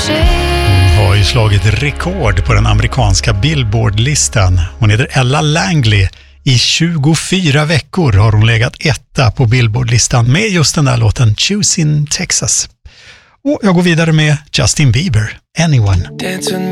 Har ju slagit rekord på den amerikanska Billboard-listan. Hon heter Ella Langley. I 24 veckor har hon legat etta på Billboard-listan med just den där låten Choosing Texas. Och jag går vidare med Justin Bieber, Anyone.